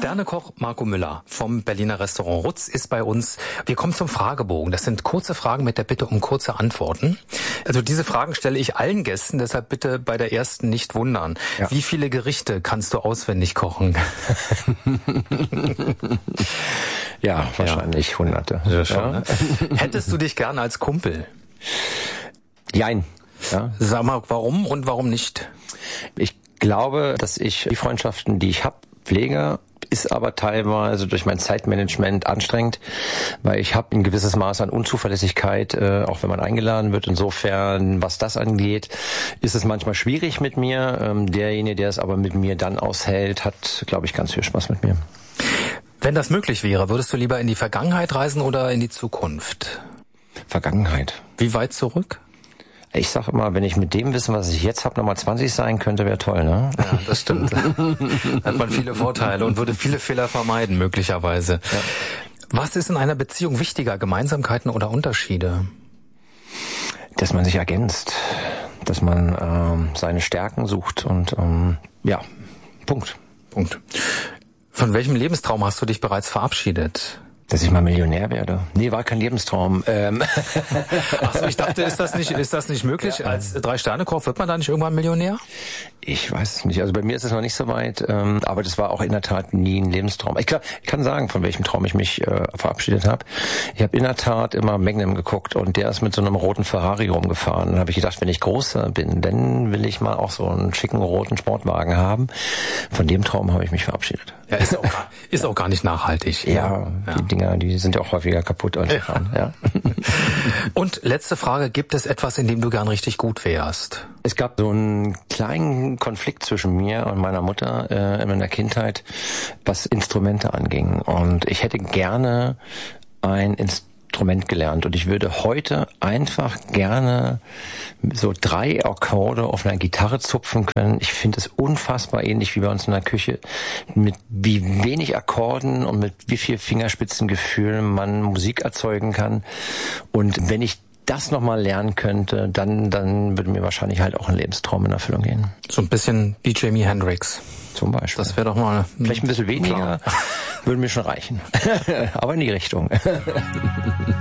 Sternekoch Marco Müller vom Berliner Restaurant Rutz ist bei uns. Wir kommen zum Fragebogen. Das sind kurze Fragen mit der Bitte um kurze Antworten. Also diese Fragen stelle ich allen Gästen, deshalb bitte bei der ersten nicht wundern. Ja. Wie viele Gerichte kannst du auswendig kochen? Ja, wahrscheinlich Hunderte. Ja, schon, ne? Hättest du dich gern als Kumpel? Jein. Ja. Sag mal, warum und warum nicht? Ich glaube, dass ich die Freundschaften, die ich habe, pflege, ist aber teilweise durch mein Zeitmanagement anstrengend, weil ich habe ein gewisses Maß an Unzuverlässigkeit, auch wenn man eingeladen wird. Insofern, was das angeht, ist es manchmal schwierig mit mir. Derjenige, der es aber mit mir dann aushält, hat, glaube ich, ganz viel Spaß mit mir. Wenn das möglich wäre, würdest du lieber in die Vergangenheit reisen oder in die Zukunft? Vergangenheit. Wie weit zurück? Ich sage immer, wenn ich mit dem Wissen, was ich jetzt habe, nochmal 20 sein könnte, wäre toll, ne? Ja, das stimmt. Hat man viele Vorteile und würde viele Fehler vermeiden, möglicherweise. Ja. Was ist in einer Beziehung wichtiger, Gemeinsamkeiten oder Unterschiede? Dass man sich ergänzt, dass man seine Stärken sucht und Punkt. Von welchem Lebenstraum hast du dich bereits verabschiedet? Dass ich mal Millionär werde. Nee, war kein Lebenstraum. Achso, ich dachte, ist das nicht möglich? Ja. Als 3-Sterne-Koch wird man da nicht irgendwann Millionär? Ich weiß es nicht. Also bei mir ist es noch nicht so weit. Aber das war auch in der Tat nie ein Lebenstraum. Ich kann sagen, von welchem Traum ich mich verabschiedet habe. Ich habe in der Tat immer Magnum geguckt und der ist mit so einem roten Ferrari rumgefahren. Dann habe ich gedacht, wenn ich groß bin, dann will ich mal auch so einen schicken roten Sportwagen haben. Von dem Traum habe ich mich verabschiedet. Ja, ist auch gar nicht nachhaltig. Ja. Die Dinger, die sind ja auch häufiger kaputt. Ja. Und letzte Frage, gibt es etwas, in dem du gern richtig gut wärst? Es gab so einen kleinen Konflikt zwischen mir und meiner Mutter in der Kindheit, was Instrumente anging. Und ich hätte gerne ein Instrument gelernt und ich würde heute einfach gerne so 3 Akkorde auf einer Gitarre zupfen können. Ich finde es unfassbar ähnlich wie bei uns in der Küche, mit wie wenig Akkorden und mit wie viel Fingerspitzengefühl man Musik erzeugen kann. Und wenn ich das nochmal lernen könnte, dann würde mir wahrscheinlich halt auch ein Lebenstraum in Erfüllung gehen. So ein bisschen wie Jimi Hendrix. Zum Beispiel. Das wäre doch mal... Vielleicht ein bisschen weniger, würde mir schon reichen. Aber in die Richtung.